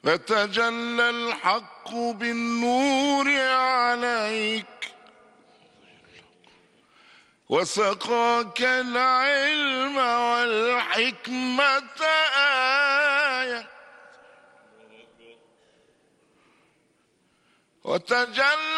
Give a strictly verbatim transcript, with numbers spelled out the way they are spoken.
فتجلى الحق بالنور عليك وسقاك العلم والحكمة آية وتجلى